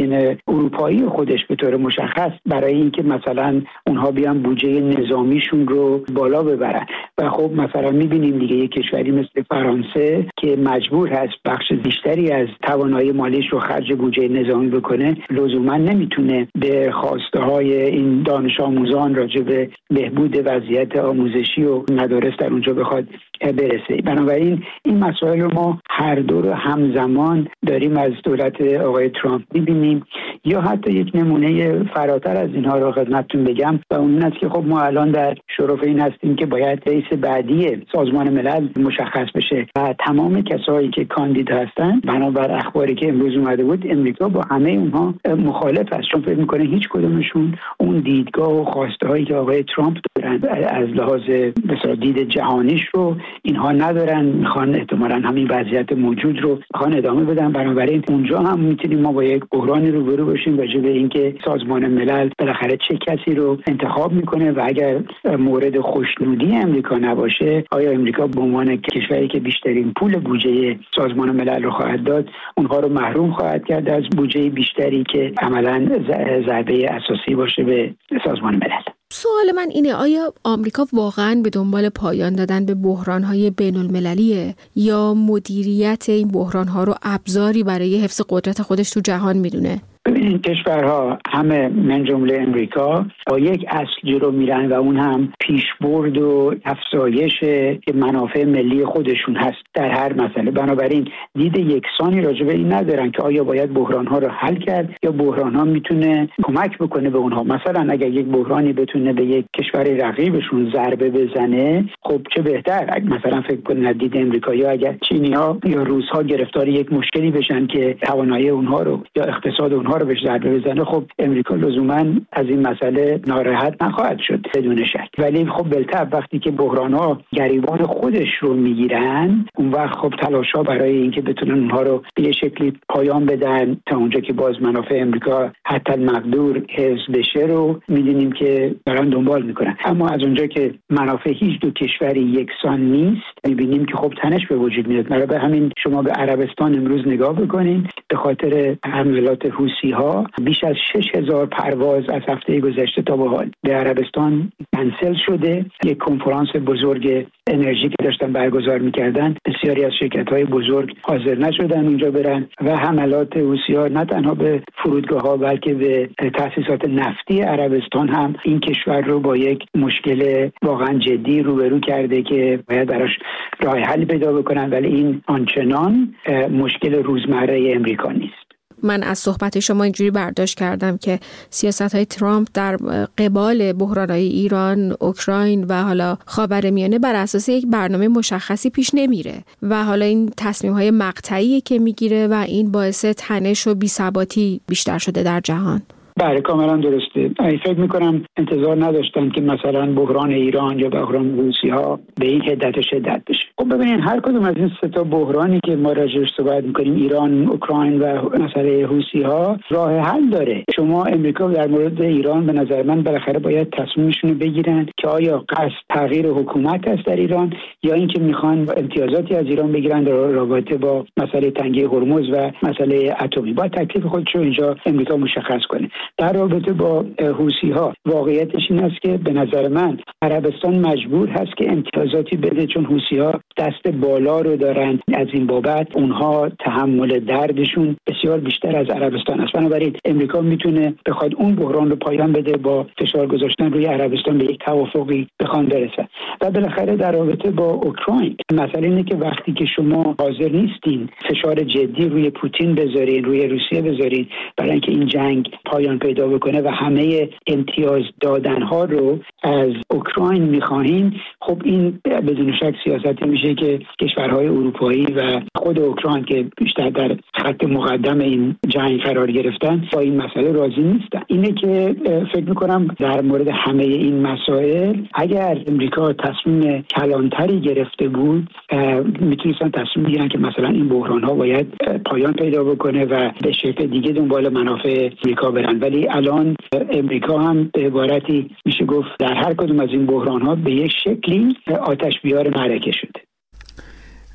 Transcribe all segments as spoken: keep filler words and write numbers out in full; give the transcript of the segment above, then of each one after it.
نخستین اروپایی خودش به طور مشخص برای اینکه مثلا اونها بیان بودجه نظامیشون رو بالا ببرن. و خب مثلا میبینیم دیگه یک کشوری مثل فرانسه که مجبور هست بخش بیشتری از توانایی مالیش رو خرج بودجه نظامی بکنه، لزوما نمیتونه به خواسته های این دانش آموزان راجع به بهبود وضعیت آموزشی و مدارس در اونجا بخواد برسه. بنابراین این مسائل رو ما هر دو رو همزمان داریم از دولت آقای ترامپ میبینیم. یا حتی یک نمونه فراتر از اینها رو خدمتتون بگم و اون است که خب ما الان در شرف این هستیم که باید رئیس بعدی سازمان ملل مشخص بشه و تمام کسایی که کاندید هستن بنابر اخباری که امروز اومده بود امریکا با همه اونها مخالف است، چون فکر میکنه هیچ کدومشون اون دیدگاه و خواسته هایی که آقای ترامپ دارن از لحاظ مثلا دید جهانیش رو اینها ندارن، میخوان احتمالاً همین وضعیت موجود رو میخوان ادامه بدن. بنابراین اونجا هم میتونیم ما با یک بحرانی روبرو باشیم راجع به اینکه سازمان ملل بالاخره چه کسی رو انتخاب میکنه و اگر مورد خوشنودی امریکا نباشه آیا امریکا به عنوان کشوری که بیشترین پول بودجه سازمان ملل رو خواهد داد اونها رو محروم خواهد کرد از بودجه بیشتری که عملاً ضربه اساسی باشه به سازمان ملل. سوال من اینه آیا آمریکا واقعاً به دنبال پایان دادن به بحران‌های بین‌المللیه یا مدیریت این بحران‌ها رو ابزاری برای حفظ قدرت خودش تو جهان میدونه؟ ببینید کشورها همه من جمله امریکا با یک اصل جلو میرن و اون هم پیشبرد و افزایش منافع ملی خودشون هست در هر مسئله. بنابراین دید یکسانی راجع به این ندارن که آیا باید بحران‌ها رو حل کرد یا بحران‌ها میتونه کمک بکنه به اونها. مثلا اگر یک بحرانی بتونه به یک کشور رقیبشون ضربه بزنه خب چه بهتر. مثلا فکر کنید دید امریکایی‌ها اگر چینی‌ها یا روس‌ها گرفتار یک مشکلی بشن که توانایی اونها رو یا اقتصاد اونها رو بهش ضربه بزنه خب امریکا لزوما از این مسئله ناراحت نخواهد شد بدون شک. ولی خب بالطبع وقتی که بحران‌ها گریبان خودش رو میگیرن اون وقت خب تلاش‌ها برای اینکه بتونن اونها رو به یه شکلی پایان بدن تا اونجا که باز منافع امریکا حتی مقدور حفظ بشه رو می‌دونیم که دارن دنبال میکنن. اما از اونجا که منافع هیچ دو کشوری یکسان نیست می‌بینیم که خب تنش به وجود میاد. برای همین شما به عربستان امروز نگاه بکنین، به خاطر حملات حوثی ها بیش از شش هزار پرواز از هفته گذشته تا به حال به عربستان کنسل شده. یک کنفرانس بزرگ انرژی که داشتن برگزار میکردن بسیاری از شرکت‌های بزرگ حاضر نشدن اونجا برن و حملات حوثی‌ها نه تنها به فرودگاه‌ها بلکه به تأسیسات نفتی عربستان هم این کشور رو با یک مشکل واقعا جدی روبرو کرده که باید براش راه حل پیدا بکنن، ولی این آنچنان مشکل روزمره امریکا نیست. من از صحبت شما اینجوری برداشت کردم که سیاست‌های ترامپ در قبال بحران‌های ایران، اوکراین و حالا خاورمیانه بر اساس یک برنامه مشخصی پیش نمیره و حالا این تصمیم‌های مقطعی که میگیره و این باعث تنش و بی‌ثباتی بیشتر شده در جهان. بله کاملا درسته. فکر میکنم انتظار نداشتن که مثلا بحران ایران یا بحران حوثی‌ها به این حدت و شدت بشه. خب ببینید هر کدوم از این سه تا بحرانی که ما راجعش صحبت میکنیم ایران، اوکراین و مسئله حوثی‌ها راه حل داره. شما امریکا در مورد ایران به نظر من بالاخره باید تصمیمشون رو بگیرن که آیا قصد تغییر حکومت است در ایران یا اینکه میخوان امتیازاتی از ایران بگیرن در رابطه با مسئله تنگه هرمز و مسئله اتمی. باید تکلیف خودش رو اینجا امریکا مشخص کنه. در رابطه با حوثی‌ها واقعیتش این است که به نظر من عربستان مجبور هست که امتیازاتی بده چون حوثی‌ها دست بالا رو دارن. از این بابت اونها تحمل دردشون بسیار بیشتر از عربستان است. بنابراین امریکا میتونه بخواد اون بحران رو پایان بده با فشار گذاشتن روی عربستان به یک توافقی بخوان برسن. و بالاخره در رابطه با اوکراین مسئله اینه که وقتی که شما حاضر نیستین فشار جدی روی پوتین بذارین، روی روسیه بذارین برای اینکه این جنگ پایان پیدا بکنه و همه امتیاز دادنها رو از اوکراین میخواهین، خب این بدون شک سیاستی میشه که کشورهای اروپایی و خود اوکراین که بیشتر در خط مقدم این جنگ قرار گرفتن با این مسئله راضی نیستن. اینه که فکر میکنم در مورد همه این مسائل اگر امریکا تصمیم کلانتری گرفته بود میتونستن تصمیم بگیرن که مثلا این بحرانها باید پایان پیدا بکنه و به شکل دیگه دنبال منافع امریکا برن. ولی الان امریکا هم به عبارتی میشه گفت در هر کدوم از این بحران‌ها به یک شکلی آتش بیار معرکه شده.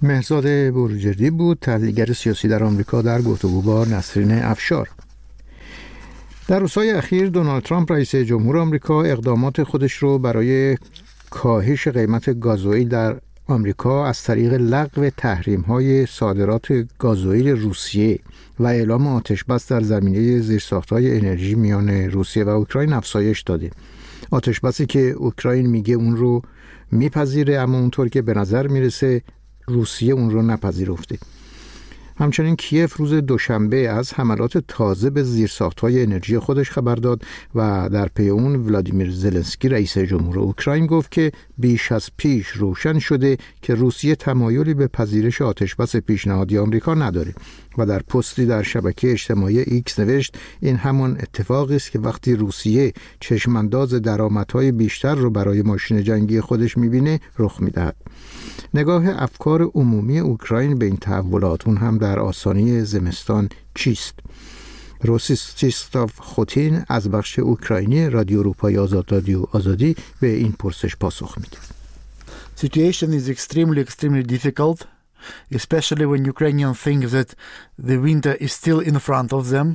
مهرزاد بروجردی بود، تحلیلگر سیاسی در آمریکا در گفتگو با نسرین افشار. در روزهای اخیر دونالد ترامپ رئیس جمهور آمریکا اقدامات خودش رو برای کاهش قیمت گازوئیل در آمریکا از طریق لغو تحریم‌های صادرات گازوئیل روسیه و اعلام آتش‌بس در زمینه زیرساخت‌های انرژی میان روسیه و اوکراین افزایش داده. آتش‌بسی که اوکراین میگه اون رو میپذیره، اما اونطور که به نظر میرسه روسیه اون رو نپذیرفته. همچنین کیف روز دوشنبه از حملات تازه به زیرساخت‌های انرژی خودش خبر داد و در پی اون ولادیمیر زلنسکی رئیس جمهور اوکراین گفت که بیش از پیش روشن شده که روسیه تمایلی به پذیرش آتشبس پیشنهادی آمریکا نداره و در پستی در شبکه اجتماعی ایکس نوشت این همان اتفاقی است که وقتی روسیه چشمانداز درآمدهای بیشتر رو برای ماشین جنگی خودش می‌بینه رخ می‌دهد. نگاه افکار عمومی اوکراین به این تحولات، اون هم در آستانه زمستان، چیست؟ روسیستیستاف خوتین از بخش اوکراینی رادیو اروپای آزاد رادیو آزادی به این پرسش پاسخ میده. Situation is extremely extremely difficult, especially when Ukrainians think that the winter is still in front of them.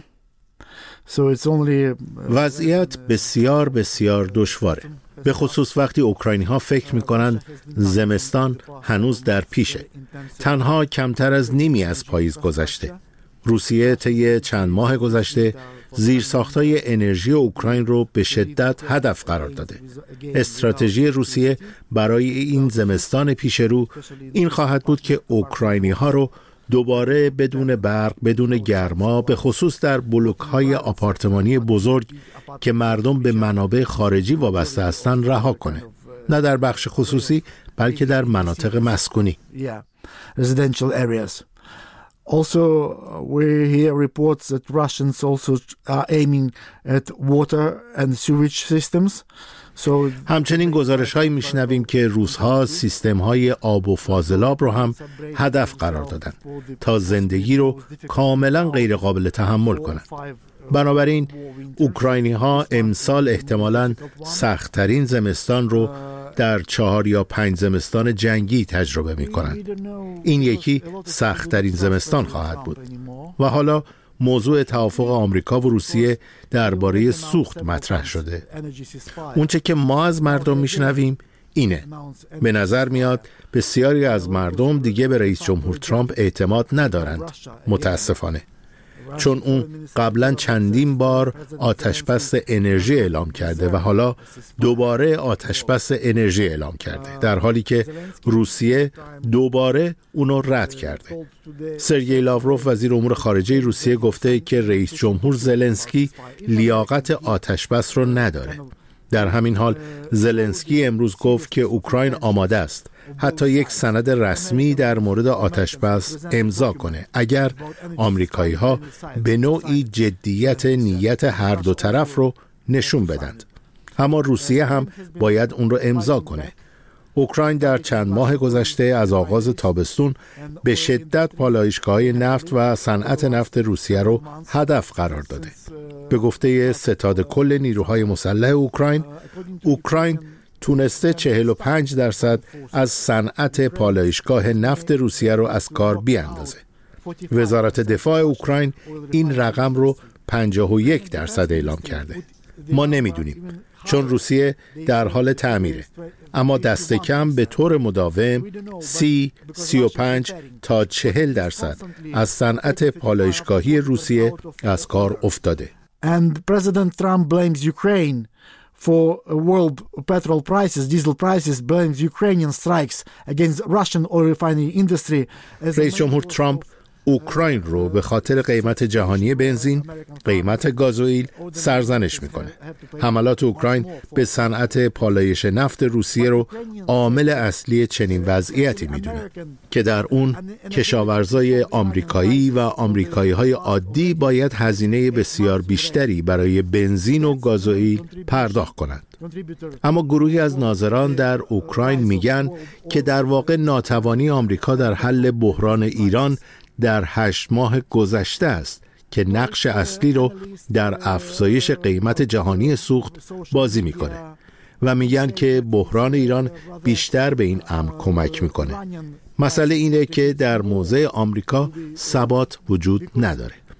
So it's only وضعیت بسیار بسیار دشواره، به خصوص وقتی اوکراینی ها فکر میکنن زمستان هنوز در پیشه. تنها کمتر از نیمی از پاییز گذشته. روسیه طی چند ماه گذشته زیرساخت‌های انرژی اوکراین رو به شدت هدف قرار داده. استراتژی روسیه برای این زمستان پیش رو این خواهد بود که اوکراینی ها رو دوباره بدون برق، بدون گرما، به خصوص در بلوک‌های آپارتمانی بزرگ که مردم به منابع خارجی وابسته هستند رها کنه. نه در بخش خصوصی بلکه در مناطق مسکونی. Yeah, residential areas. Also, we hear reports that Russians also are aiming at water and sewage systems. So همچنین گزارش‌هایی میشنویم که روس‌ها سیستم‌های آب و فاضلاب رو هم هدف قرار دادن تا زندگی رو کاملا غیر قابل تحمل کنند. بنابراین اوکراینی‌ها امسال احتمالاً سخت‌ترین زمستان رو در چهار یا پنج زمستان جنگی تجربه می‌کنند. این یکی سخت‌ترین زمستان خواهد بود. و حالا موضوع توافق آمریکا و روسیه درباره سوخت مطرح شده. اونچه که ما از مردم میشنویم اینه. به نظر میاد بسیاری از مردم دیگه به رئیس جمهور ترامپ اعتماد ندارند. متاسفانه. چون اون قبلا چندین بار آتشبس انرژی اعلام کرده و حالا دوباره آتشبس انرژی اعلام کرده، در حالی که روسیه دوباره اونو رد کرده. سرگئی لاوروف وزیر امور خارجه روسیه گفته که رئیس جمهور زلنسکی لیاقت آتشبس رو نداره. در همین حال زلنسکی امروز گفت که اوکراین آماده است حتی یک سند رسمی در مورد آتشبس امضا کنه اگر آمریکایی ها به نوعی جدیت نیت هر دو طرف رو نشون بدند. اما روسیه هم باید اون رو امضا کنه. اوکراین در چند ماه گذشته از آغاز تابستون به شدت پالایشگاه‌های نفت و صنعت نفت روسیه رو هدف قرار داده. به گفته ستاد کل نیروهای مسلح اوکراین، اوکراین تونسته چهل و پنج درصد از صنعت پالایشگاه نفت روسیه رو از کار بیاندازه. وزارت دفاع اوکراین این رقم رو پنجاه و یک درصد اعلام کرده. ما نمیدونیم چون روسیه در حال تعمیره، اما دست کم به طور مداوم سی، سی و پنج تا چهل درصد از صنعت پالایشگاهی روسیه از کار افتاده. And President Trump blames Ukraine for world petrol prices, diesel prices, blames Ukrainian strikes against Russian oil refining industry. رئیس جمهور ترامپ اوکراین رو به خاطر قیمت جهانی بنزین، قیمت گازوئیل سرزنش میکنه. حملات اوکراین به صنعت پالایش نفت روسیه رو عامل اصلی چنین وضعیتی میدونه که در اون کشاورزای آمریکایی و آمریکایی‌های عادی باید هزینه بسیار بیشتری برای بنزین و گازوئیل پرداخت کنند. اما گروهی از ناظران در اوکراین میگن که در واقع ناتوانی آمریکا در حل بحران ایران در هشت ماه گذشته است که نقش اصلی رو در افزایش قیمت جهانی سوخت بازی میکنه و میگن که بحران ایران بیشتر به این امر کمک میکنه. مسئله اینه که در موضع آمریکا ثبات وجود نداره.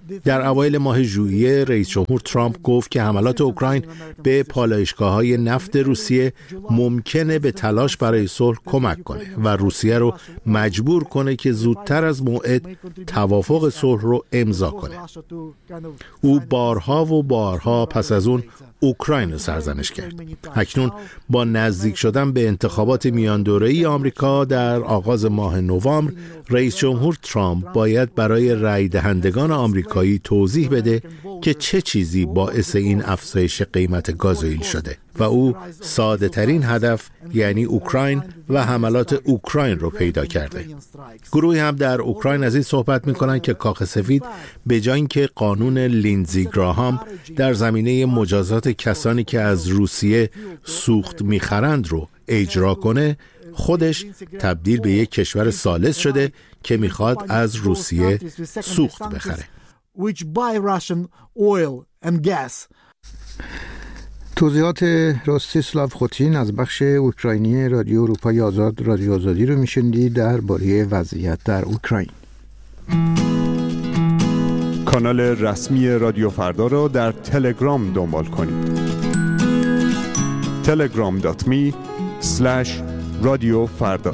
در اوایل ماه ژوئیه رئیس جمهور ترامپ گفت که حملات اوکراین به پالایشگاه‌های نفت روسیه ممکنه به تلاش برای صلح کمک کنه و روسیه رو مجبور کنه که زودتر از موعد توافق صلح رو امضا کنه. او بارها و بارها پس از اون اوکراین رو سرزنش کرد. اکنون با نزدیک شدن به انتخابات میان دوره‌ای آمریکا در آغاز ماه نوامبر، رئیس جمهور ترامپ باید برای رای دهندگان آمریکایی توضیح بده که چه چیزی باعث این افزایش قیمت گازوئیل شده و او ساده ترین هدف یعنی اوکراین و حملات اوکراین رو پیدا کرده. گروهی هم در اوکراین از این صحبت می‌کنند که کاخ سفید به جای اینکه قانون لیندزی گراهام در زمینه مجازات کسانی که از روسیه سوخت می‌خرند رو اجرا کنه، خودش تبدیل به یک کشور ثالث شده که میخواد از روسیه سوخت بخره. توضیحات راستیسلاو خوتین از بخش اوکراینی رادیو اروپای آزاد رادیو آزادی رو میشنید درباره وضعیت در اوکراین. کانال رسمی رادیو فردا را در تلگرام دنبال کنید. تلگرام دات می اسلش رادیو فردا.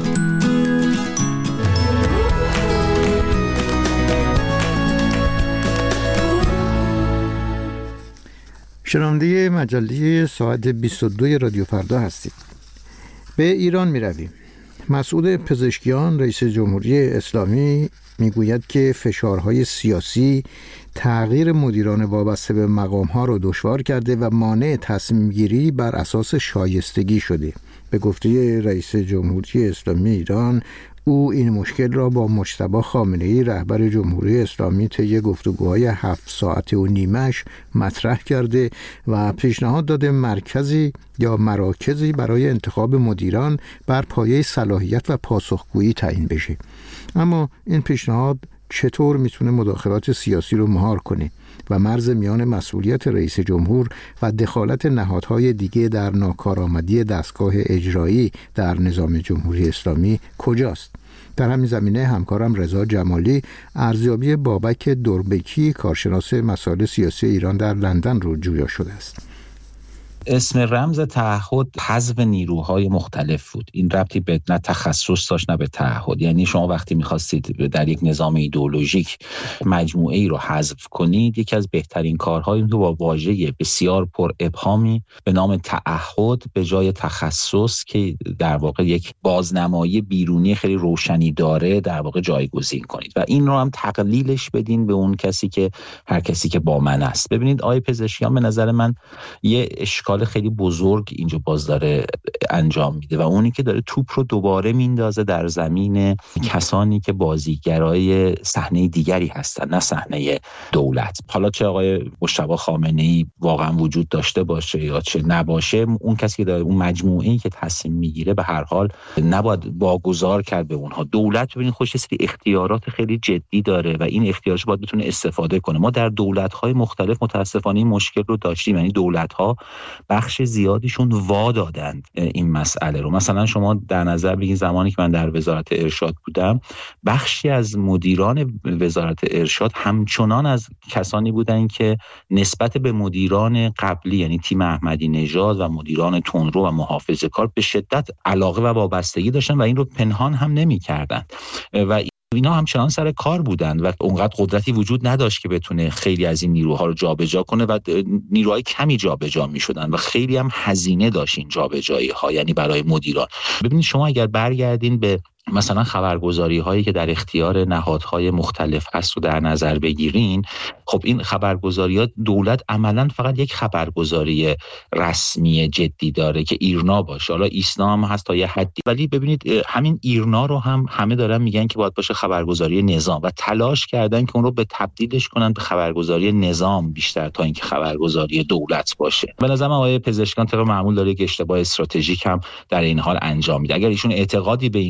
شنونده مجله ساعت بیست و دو رادیو فردا هستید. به ایران می رویم. مسعود پزشکیان رئیس جمهوری اسلامی می گوید که فشارهای سیاسی تغییر مدیران وابسته به مقامها را دشوار کرده و مانع تصمیم گیری بر اساس شایستگی شده. به گفته رئیس جمهوری اسلامی ایران، او این مشکل را با مجتبی خامنه‌ای رهبر جمهوری اسلامی طی گفتگوهای هفت ساعته و نیمش مطرح کرده و پیشنهاد داده مرکزی یا مراکزی برای انتخاب مدیران بر پایه صلاحیت و پاسخگویی تعیین بشه. اما این پیشنهاد چطور میتونه مداخلات سیاسی رو مهار کنه و مرز میان مسئولیت رئیس جمهور و دخالت نهادهای دیگه در ناکارآمدی دستگاه اجرایی در نظام جمهوری اسلامی کجاست؟ در همین زمینه همکارم رضا جمالی ارزیابی بابک دربکی کارشناس مسائل سیاسی ایران در لندن رو جویا شده است. اسم رمز تعهد حذف نیروهای مختلف بود. این ربطی به نه تخصص داشت نه به تعهد. یعنی شما وقتی می‌خواستید در یک نظام ایدئولوژیک مجموعه ای رو حذف کنید، یکی از بهترین کارهای این که با واژه بسیار پر ابهامی به نام تعهد به جای تخصص که در واقع یک بازنمایی بیرونی خیلی روشنی داره در واقع جایگزین کنید و این رو هم تقلیلش بدین به اون کسی که هر کسی که با من است. ببینید آقای پزشکیان به نظر من یه اشکال خیلی بزرگ اینجا باز داره انجام میده و اونی که داره توپ رو دوباره میندازه در زمین کسانی که بازیگرای صحنه دیگری هستن، نه صحنه دولت. حالا چه آقای مجتبی خامنه‌ای واقعا وجود داشته باشه یا چه نباشه، اون کسی که داره اون مجموعه‌ای که تصمیم میگیره به هر حال نباید واگذار کرد به اونها. دولت ببینید خودش سری اختیارات خیلی جدی داره و این اختیارات باید بتونه استفاده کنه. ما در دولت‌های مختلف متأسفانه این مشکل رو داشتیم، یعنی دولت‌ها بخش زیادیشون وا دادند این مسئله رو. مثلا شما در نظر بگیرید زمانی که من در وزارت ارشاد بودم، بخشی از مدیران وزارت ارشاد همچنان از کسانی بودند که نسبت به مدیران قبلی یعنی تیم احمدی نژاد و مدیران تندرو و محافظه‌کار به شدت علاقه و وابستگی داشتن و این رو پنهان هم نمی‌کردند و اینا همچنان سر کار بودن و اونقدر قدرتی وجود نداشت که بتونه خیلی از این نیروها رو جابجا کنه و نیروهای کمی جابجا می‌شدن و خیلی هم هزینه داشت این جابجایی‌ها، یعنی برای مدیران. ببینید شما اگر برگردین به مثلا خبرگزاری هایی که در اختیار نهادهای مختلف هست رو در نظر بگیرین، خب این خبرگزاری ها دولت عملا فقط یک خبرگزاری رسمی جدی داره که ایرنا باشه، حالا ایسنا هم هست تا یه حدی، ولی ببینید همین ایرنا رو هم همه دارن میگن که باید باشه خبرگزاری نظام و تلاش کردن که اون رو به تبدیلش کنن به خبرگزاری نظام بیشتر تا اینکه خبرگزاری دولت باشه. به نظر من آقای پزشکیان طبق معمول داره یک اشتباه استراتژیک هم در این حال انجام میده. اگر ایشون اعتقادی به این کار داره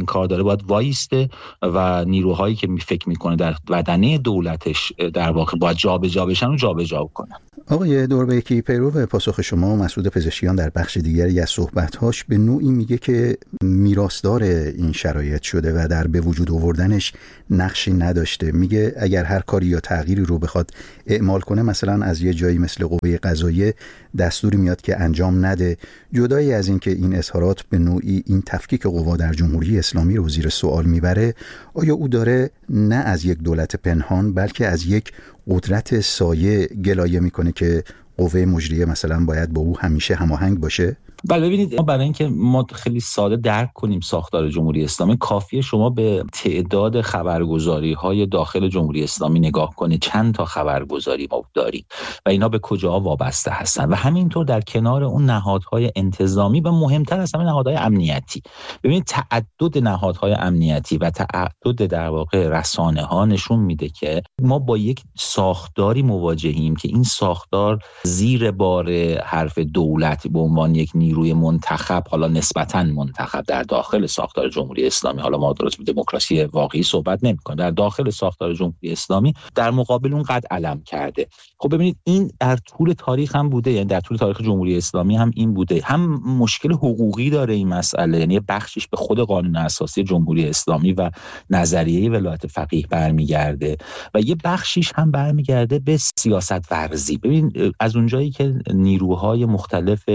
باید وایسته و نیروهایی که فکر میکنه در بدنه دولتش در واقع باید جابجا بشن و جابجا کنن. آقای دوربیکی، پیرو به پاسخ شما، مسعود پزشکیان در بخش دیگری از صحبت‌هاش به نوعی میگه که میراثدار این شرایط شده و در به وجود آوردنش نقشی نداشته. میگه اگر هر کاری یا تغییری رو بخواد اعمال کنه، مثلا از یه جایی مثل قوه قضاییه دستوری میاد که انجام نده. جدایی از این که این اظهارات به نوعی این تفکیک قوا در جمهوری اسلامی رو زیر سوال میبره، آیا او داره نه از یک دولت پنهان بلکه از یک قدرت سایه گلایه میکنه که قوه مجریه مثلا باید با او همیشه هماهنگ باشه؟ بله، ببینید، ما برای اینکه ما خیلی ساده درک کنیم ساختار جمهوری اسلامی، کافیه شما به تعداد خبرگزاری‌های داخل جمهوری اسلامی نگاه کنید. چند تا خبرگزاری ما داریم و اینا به کجا وابسته هستن و همینطور در کنار اون نهادهای انتظامی و مهمتر از همه نهادهای امنیتی. ببینید تعدد نهادهای امنیتی و تعدد در واقع رسانه‌ها نشون میده که ما با یک ساختاری مواجهیم که این ساختار زیر بار حرف دولت به عنوان یک نیروی منتخب، حالا نسبتاً منتخب در داخل ساختار جمهوری اسلامی، حالا ما درست به دموکراسی واقعی صحبت نمی‌کنیم، در داخل ساختار جمهوری اسلامی در مقابل اون قد علم کرده. خب ببینید، این در طول تاریخ هم بوده، یعنی در طول تاریخ جمهوری اسلامی هم این بوده. هم مشکل حقوقی داره این مسئله، یعنی بخشش به خود قانون اساسی جمهوری اسلامی و نظریه ولایت فقیه برمیگرده و یه بخشش هم برمیگرده به سیاست ورزی. ببین، از اونجایی که نیروهای مختلف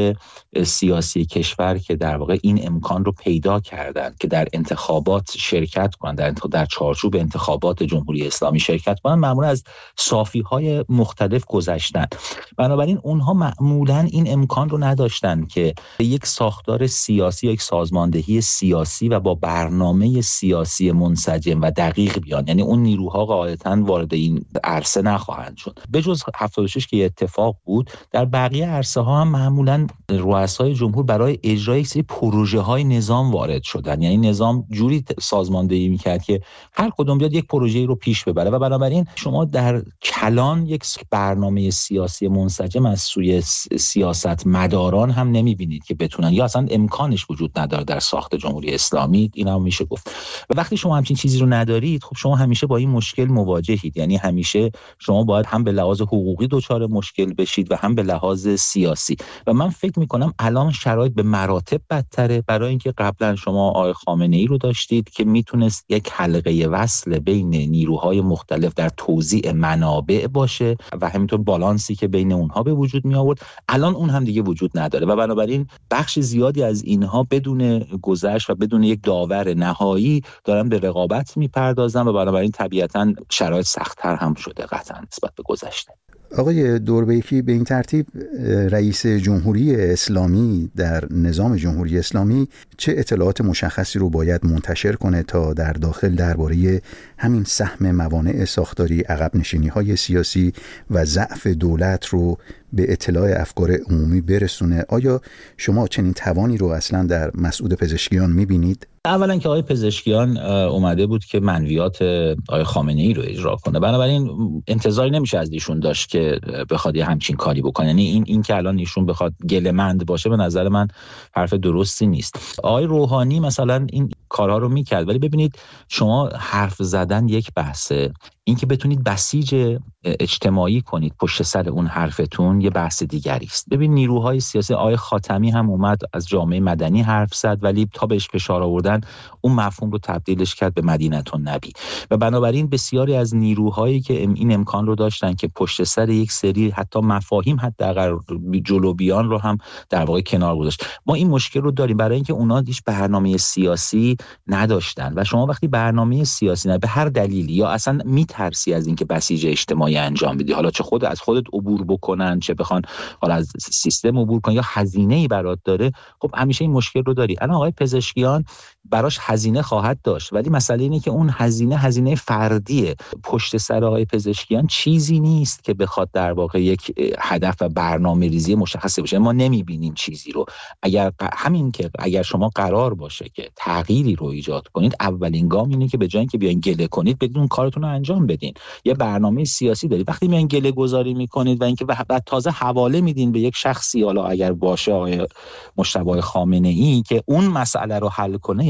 سیاسی کشور که در واقع این امکان رو پیدا کردن که در انتخابات شرکت کنن، در در چارچوب انتخابات جمهوری اسلامی شرکت کنن، معمولا از صافی‌های مختلف گذشتن. بنابراین اونها معمولا این امکان رو نداشتن که یک ساختار سیاسی یا یک سازماندهی سیاسی و با برنامه سیاسی منسجم و دقیق بیان. یعنی اون نیروها غالباً وارد این عرصه نخواهند شد. به جز هفتاد و شش که اتفاق بود، در بقیه عرصه ها هم معمولا رؤسای جمهور برای اجرای سری پروژه های نظام وارد شدن. یعنی نظام جوری سازماندهی میکرد که هر کدوم بیاد یک پروژه‌ای رو پیش ببره و بنابراین شما در کلان یک برنامه سیاسی منسجم از سوی سیاست مداران هم نمیبینید که بتونن، یا اصلا امکانش وجود نداره در ساخت جمهوری اسلامی. این هم میشه گفت. و وقتی شما همچین چیزی رو ندارید، خب شما همیشه با این مشکل مواجهید. یعنی همیشه شما باید هم به لحاظ حقوقی دچار مشکل بشید و هم به لحاظ سیاسی. و من فکر میکنم الان شرایط به مراتب بدتره، برای اینکه قبلا شما آقای خامنه‌ای رو داشتید که میتونست یک حلقه وصل بین نیروهای مختلف در توزیع منابع باشه و همینطور بالانسی که بین اونها به وجود می آورد. الان اون هم دیگه وجود نداره و بنابراین بخش زیادی از اینها بدون گذشت و بدون یک داور نهایی دارن به رقابت میپردازن و بنابراین طبیعتاً شرایط سخت‌تر هم شده قطعاً نسبت به گذشته. آقای دوربیکی، به این ترتیب رئیس جمهوری اسلامی در نظام جمهوری اسلامی چه اطلاعات مشخصی رو باید منتشر کنه تا در داخل درباره همین سهم موانع ساختاری، عقب نشینی‌های سیاسی و ضعف دولت رو به اطلاع افکار عمومی برسونه؟ آیا شما چنین توانی رو اصلا در مسعود پزشکیان می‌بینید؟ اولا که آقای پزشکیان اومده بود که منویات آقای خامنه‌ای رو اجرا کنه، بنابراین انتظاری نمیشه از ایشون داشت که بخواد یه همچین کاری بکنه. یعنی این این که الان ایشون بخواد گله‌مند باشه به نظر من حرف درستی نیست. آقای روحانی مثلا این کارها رو میکرد، ولی ببینید شما حرف زدن یک بحثه، این که بتونید بسیج اجتماعی کنید پشت سر اون حرفتون یه بحث دیگری است. ببین نیروهای سیاسی، آقای خاتمی هم اومد از جامعه مدنی حرف زد، ولی تا بهش فشار آوردن اون مفهوم رو تبدیلش کرد به مدینه النبی و بنابراین بسیاری از نیروهایی که این امکان رو داشتن که پشت سر یک سری حتی مفاهیم حداقل جلو بیان رو هم در واقع کنار گذاشت. ما این مشکل رو داریم برای اینکه اونا هیچ برنامه سیاسی نداشتن و شما وقتی برنامه سیاسی نه به هر دلیلی یا اصلا میترسی از اینکه بسیج اجتماعی انجام بدی، حالا چه خود از خودت عبور بکنن چه بخوان حالا از سیستم عبور کنن یا هزینه‌ای برات داره، خب همیشه این مشکل رو داری. الان آقای پزشکیان براش هزینه خواهد داشت، ولی مسئله اینه که اون هزینه هزینه فردیه. پشت سر آقای پزشکیان چیزی نیست که بخواد در واقع یک هدف و برنامه‌ریزی مشخصی باشه. ما نمی‌بینیم چیزی رو. اگر همین که اگر شما قرار باشه که تغییری رو ایجاد کنید، اولین گام اینه که به جای اینکه بیاین گله کنید بدون کارتون رو انجام بدین. یه برنامه سیاسی دارید. وقتی میان گله گذاری میکنید و اینکه بعد تازه حواله میدین به یک شخصی، حالا اگر باشه آقای مجتبی خامنه‌ای که اون مسئله رو حل کنه، یعنی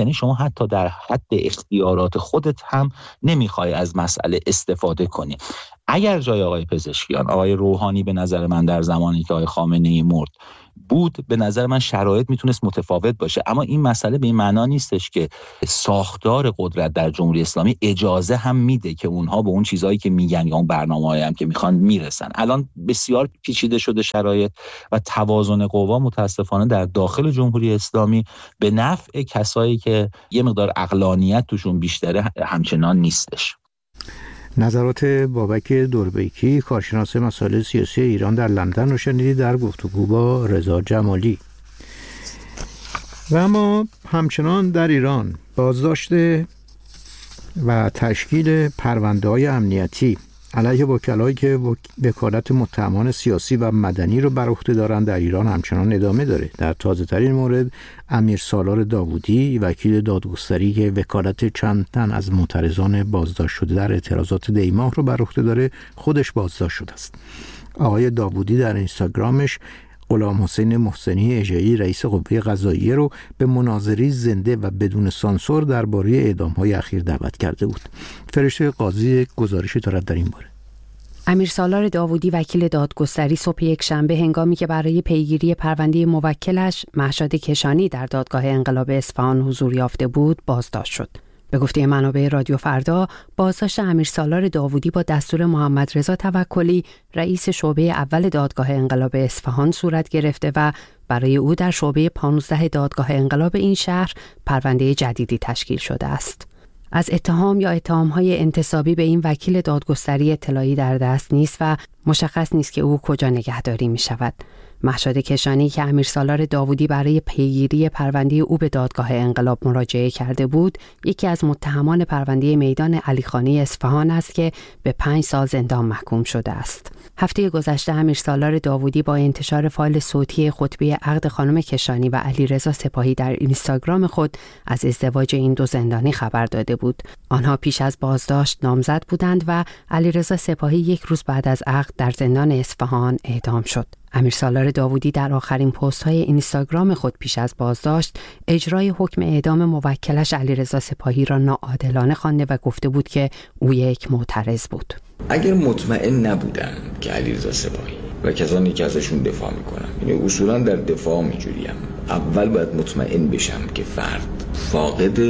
یعنی شما حتی در حد اختیارات خودت هم نمیخوای از مسئله استفاده کنی. اگر جای آقای پزشکیان، آقای روحانی به نظر من در زمانی که آقای خامنه‌ای مرد بود، به نظر من شرایط میتونست متفاوت باشه. اما این مسئله به این معنا نیستش که ساختار قدرت در جمهوری اسلامی اجازه هم میده که اونها به اون چیزایی که میگن یا اون برنامه‌هایی هم که میخوان میرسن. الان بسیار پیچیده شده شرایط و توازن قوا متاسفانه در داخل جمهوری اسلامی به نفع کسایی که یه مقدار عقلانیت توشون بیشتره همچنان نیستش. نظرات بابک دوربیکی، کارشناس مسائل سیاسی ایران در لندن رو شنیدید در گفتگو با رضا جمالی. و اما همچنان در ایران بازداشت و تشکیل پرونده‌های امنیتی علیه وکلایی که وکالت متهمان سیاسی و مدنی رو بر عهده دارند در ایران همچنان ادامه داره. در تازه ترین مورد امیر سالار داوودی، وکیل دادگستری که وکالت چند تن از معترضان بازداشت شده در اعتراضات دیماه رو بر عهده داره، خودش بازداشت شده است. آقای داوودی در اینستاگرامش غلام حسین محسنی اژه‌ای، رئیس قوه قضاییه رو به مناظری زنده و بدون سانسور درباره اعدام‌های اخیر دعوت کرده بود. فرشته قاضی گزارشی دارد در این باره. امیر سالار داوودی، وکیل دادگستری، صبح یک شنبه هنگامی که برای پیگیری پرونده موکلش مهشاد کشانی در دادگاه انقلاب اصفهان حضور یافته بود، بازداشت شد. به گفته منابع رادیو فردا، بازداشت امیر سالار داوودی با دستور محمد رضا توکلی، رئیس شعبه اول دادگاه انقلاب اصفهان صورت گرفته و برای او در شعبه پانزده دادگاه انقلاب این شهر پرونده جدیدی تشکیل شده است. از اتهام یا اتهام‌های انتسابی به این وکیل دادگستری اطلاعی در دست نیست و مشخص نیست که او کجا نگهداری می‌شود. مهشاد کشانی که امیر سالار داوودی برای پیگیری پرونده او به دادگاه انقلاب مراجعه کرده بود، یکی از متهمان پرونده میدان علیخانی اصفهان است که به پنج سال زندان محکوم شده است. هفته گذشته امیر سالار داوودی با انتشار فایل صوتی خطبه عقد خانم کشانی و علیرضا سپاهی در اینستاگرام خود از ازدواج این دو زندانی خبر داده بود. آنها پیش از بازداشت نامزد بودند و علیرضا سپاهی یک روز بعد از عقد در زندان اصفهان اعدام شد. امیر سالار داوودی در آخرین پست های اینستاگرام خود پیش از بازداشت اجرای حکم اعدام موکلش علیرضا سپاهی را ناعادلانه خوانده و گفته بود که او یک معترض بود. اگر مطمئن نبودم که علیرضا سپاهی و کسانی که ازشون دفاع میکنم، یعنی اصولا در دفاع میجوریم، اول باید مطمئن بشم که فرد فاقد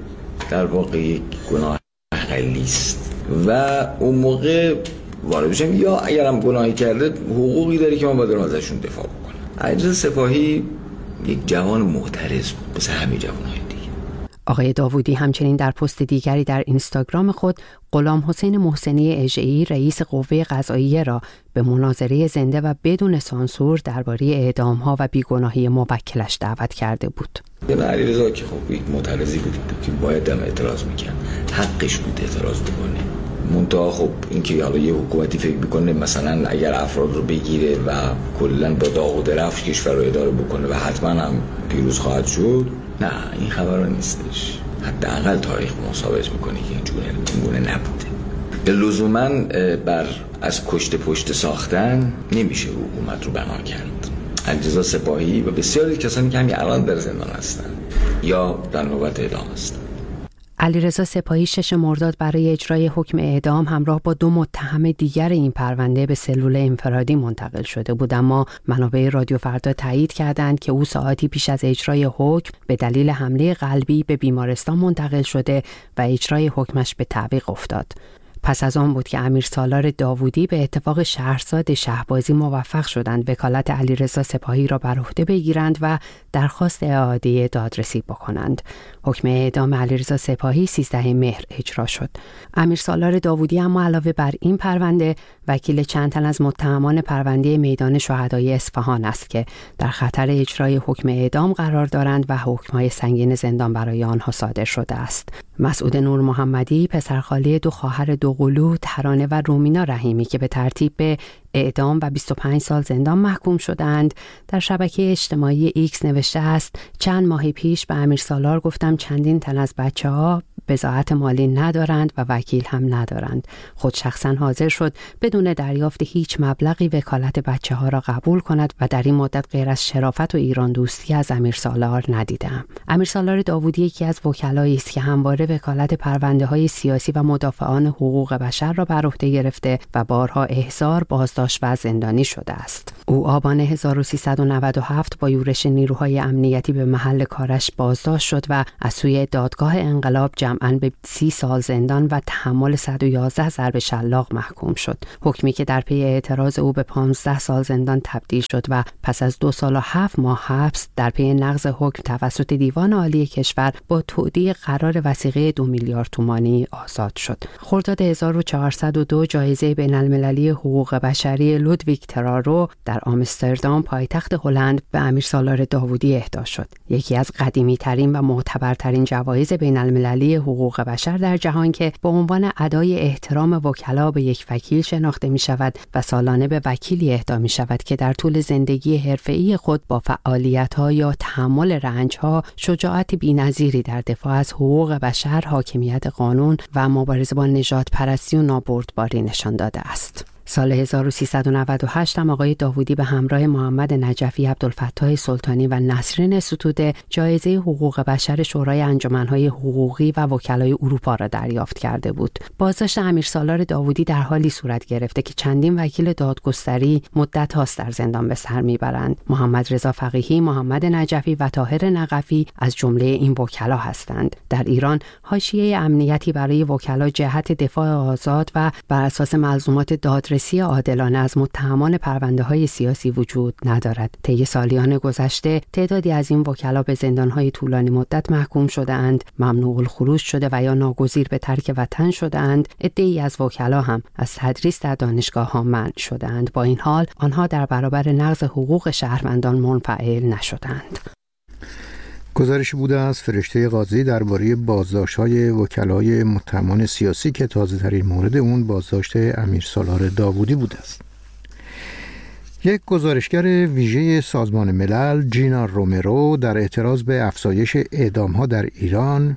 در واقع یک گناه اقلی است و اون موقع وارد بشم، یا اگرم گناهی کرده حقوقی داره که من باید ازشون دفاع بکنم. علیرضا سپاهی یک جوان معترض بود مثل همه جوانهای دیگه. آقای داوودی همچنین در پست دیگری در اینستاگرام خود غلام حسین محسنی اژه‌ای، رئیس قوه قضاییه را به مناظره زنده و بدون سانسور درباره اعدام‌ها و بیگناهی موکلش دعوت کرده بود. علیرضا که خب یک معترضی بود که باید هم اعتراض میکرد، حقش بود اعتراض بکنه. منتها خب اینکه حالا یه حکومتی فکر میکنه مثلا اگر افراد رو بگیره و کلا با داغ و درفش کشور رو اداره بکنه و حتما هم پیروز خواهد شد، نه این خبرها نیستش. حداقل تاریخ ما ثابت میکنه که اینجوری اینگونه نبوده. به لزوما بر از کشته پشت ساختن نمیشه حکومت رو بنا کرد. علیرضا سپاهی و بسیاری کسانی که همین الان در زندان هستن یا در نوبت اعدام هستن. علیرضا سپاهی شش مرداد برای اجرای حکم اعدام همراه با دو متهم دیگر این پرونده به سلول انفرادی منتقل شده بود، اما منابع رادیو فردا تایید کردند که او ساعتی پیش از اجرای حکم به دلیل حمله قلبی به بیمارستان منتقل شده و اجرای حکمش به تعویق افتاد. پس از آن بود که امیر سالار داوودی به اتفاق شهرزاد شهبازی موفق شدند وکالت علیرضا سپاهی را بر عهده بگیرند و درخواست اعاده دادرسی بکنند. حکم اعدام علیرضا سپاهی سیزده مهر اجرا شد. امیر سالار داوودی اما علاوه بر این پرونده وکیل چند تن از متهمان پرونده میدان شهدای اصفهان است که در خطر اجرای حکم اعدام قرار دارند و حکم‌های سنگین زندان برای آنها صادر شده است. مسعود نور محمدی، پسرخاله دو خواهر دوقلو ترانه و رومینا رحیمی که به ترتیب به اعدام و بیست و پنج سال زندان محکوم شدند. در شبکه اجتماعی ایکس نوشته است: چند ماه پیش به امیر سالار گفتم چندین تن از بچه‌ها بضاعت مالی ندارند و وکیل هم ندارند. خود شخصا حاضر شد بدون دریافت هیچ مبلغی وکالت بچه ها را قبول کند و در این مدت غیر از شرافت و ایران دوستی از امیر سالار ندیدم. امیر سالار داوودی یکی از وکلایی است که همواره وکالت پرونده های سیاسی و مدافعان حقوق بشر را بر عهده گرفته و بارها احضار، بازداشت و زندانی شده است. او آبان هزار و سیصد و نود و هفت با یورش نیروهای امنیتی به محل کارش بازداشت شد و از سوی دادگاه انقلاب جمعاً به سی سال زندان و تحمل صد و یازده ضرب شلاق محکوم شد. حکمی که در پی اعتراض او به پانزده سال زندان تبدیل شد و پس از دو سال و هفت ماه حبس در پی نقض حکم توسط دیوان عالی کشور با تودیع قرار وثیقه دو میلیارد تومانی آزاد شد. خرداد هزار و چهارصد و دو جایزه بین المللی حقوق بشری لودویگ ترارو در آمستردام پایتخت هلند به امیر سالار داوودی اهدا شد. یکی از قدیمی ترین و معتبرترین جوایز بین المللی حقوق بشر در جهان که به عنوان ادای احترام وکلا به یک وکیل شناخته می شود و سالانه به وکیلی اهدا می شود که در طول زندگی حرفه‌ای خود با فعالیت‌ها یا تحمل رنج‌ها شجاعت بی‌نظیری در دفاع از حقوق بشر، حاکمیت قانون و مبارزه با نژاد پرستی و نابردباری نشان داده است. سال هزار و سیصد و نود و هشت هم آقای داوودی به همراه محمد نجفی، عبدالفتاح سلطانی و نسرین ستوده جایزه حقوق بشر شورای انجمن‌های حقوقی و وکلای اروپا را دریافت کرده بود. بازداشت امیر سالار داوودی در حالی صورت گرفته که چندین وکیل دادگستری مدت هاست در زندان به سر میبرند. محمد رضا فقیهی، محمد نجفی و طاهر نقفی از جمله این وکلا هستند. در ایران حاشیه امنیتی برای وکلا جهت دفاع آزاد و بر اساس ملزومات دادرسی رسی عادلانه از متهمان پرونده‌های سیاسی وجود ندارد. طی سالیان گذشته تعدادی از این وکلا به زندان‌های طولانی مدت محکوم شده‌اند، ممنوع الخروج شده و یا ناگزیر به ترک وطن شده‌اند. عده‌ای از وکلا هم از تدریس در دانشگاه‌ها منع شده‌اند. با این حال آنها در برابر نقض حقوق شهروندان منفعل نشدند. گزارشی بوده از فرشته قاضی درباره بازداشت‌های وکلای متهمان سیاسی که تازه‌ترین مورد اون بازداشت امیر سالار داوودی بوده است. یک گزارشگر ویژه سازمان ملل، جینا رومرو، در اعتراض به افزایش اعدام‌ها در ایران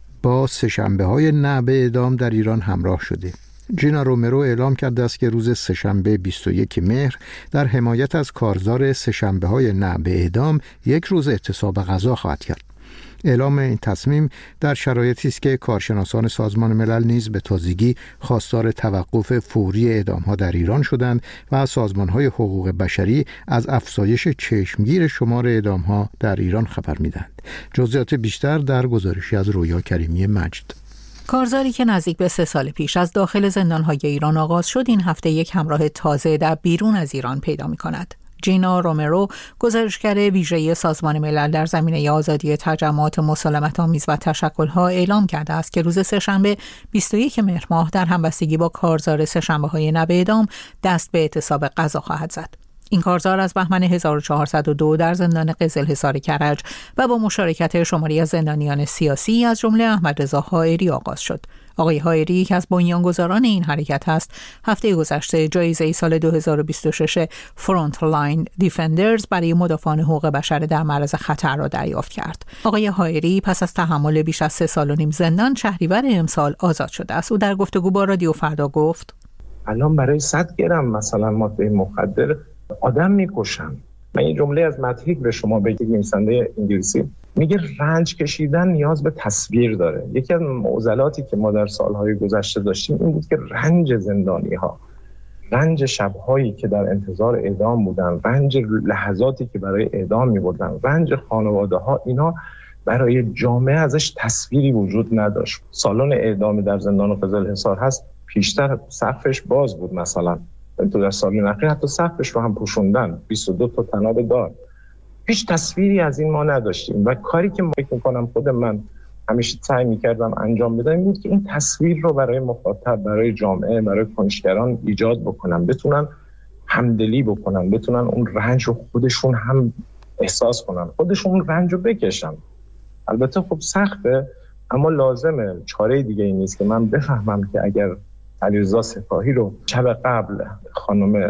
با سه‌شنبه‌های نه به اعدام در ایران همراه شده. جینا رومرو اعلام کرده است که روز سه‌شنبه بیست و یکم مهر در حمایت از کارزار سه‌شنبه‌های نه به اعدام یک روز اعتصاب غذا خواهد کرد. اعلام این تصمیم در شرایطی است که کارشناسان سازمان ملل نیز به تازگی خواستار توقف فوری اعدام‌ها در ایران شدند و از سازمان‌های حقوق بشری از افزایش چشمگیر شمار اعدام‌ها در ایران خبر می‌دهند. جزئیات بیشتر در گزارشی از رویا کریمی مجد. کارزاری که نزدیک به سه سال پیش از داخل زندان‌های ایران آغاز شد، این هفته یک همراه تازه در بیرون از ایران پیدا می‌کند. جینا رومرو، گزارشگر ویژه سازمان ملل در زمینه آزادی تجمعات مسالمت‌آمیز و تشکل‌ها، اعلام کرده است که روز سه‌شنبه بیست و یکم مهر ماه در همبستگی با کارزار سه‌شنبه‌های نه به اعدام دست به اعتصاب غذا خواهد زد. این کارزار از بهمن هزار و چهارصد و دو در زندان قزلحصار کرج و با مشارکت شماری از زندانیان سیاسی از جمله احمد رضا حائری آغاز شد. آقای حائری یک از بنیانگذاران این حرکت است. هفته گذشته جایزه سال دو هزار و بیست و شش فرونت لاین دیفندرز برای مدافعان حقوق بشر در معرض خطر را دریافت کرد. آقای حائری پس از تحمل بیش از سه سال و نیم زندان شهریور امسال آزاد شده است. او در گفتگو با رادیو فردا گفت: الان برای صد گرم مثلا ماده مخدر آدم میکشن. من این جمله از مدحت به شما بگم، نویسنده انگلیسی، میگه رنج کشیدن نیاز به تصویر داره. یکی از معضلاتی که ما در سالهای گذشته داشتیم این بود که رنج زندانی ها، رنج شبهایی که در انتظار اعدام بودن، رنج لحظاتی که برای اعدام میبردن، رنج خانواده ها، اینا برای جامعه ازش تصویری وجود نداشت. سالن اعدامی در زندان قزلحصار هست، پیشتر سقفش باز بود، مثلا تو در سال اخیر حتی سقفش رو هم پوشوندن، بیست و دو تا طناب دار. هیچ تصویری از این ما نداشتیم و کاری که فکر می‌کنم خود من همیشه سعی می‌کردم انجام بدم این بود که این تصویر رو برای مخاطب، برای جامعه، برای کنشگران ایجاد بکنم، بتونن همدلی بکنن، بتونن اون رنج رو خودشون هم احساس کنن، خودشون اون رنج رو بکشن. البته خب سخته، اما لازمه. چاره دیگه این نیست که من بفهمم که اگر علیرضا سپاهی رو شب قبل خانم